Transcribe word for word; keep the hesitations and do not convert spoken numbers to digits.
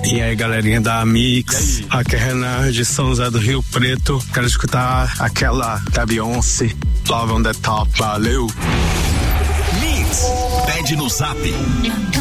E aí, galerinha da Mix, aqui é Renan de São José do Rio Preto. Quero escutar aquela da Beyoncé, Love on the Top. Valeu! Mix, pede no Zap